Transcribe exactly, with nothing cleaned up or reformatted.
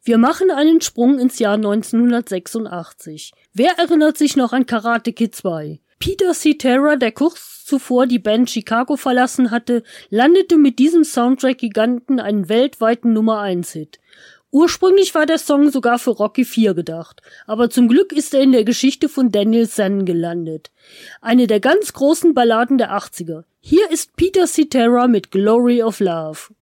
Wir machen einen Sprung ins Jahr neunzehnhundertsechsundachtzig. Wer erinnert sich noch an Karate Kid zwei? Peter Cetera, der kurz zuvor die Band Chicago verlassen hatte, landete mit diesem Soundtrack-Giganten einen weltweiten Nummer eins Hit. Ursprünglich war der Song sogar für Rocky vier gedacht, aber zum Glück ist er in der Geschichte von Daniel San gelandet. Eine der ganz großen Balladen der achtziger. Hier ist Peter Cetera mit Glory of Love.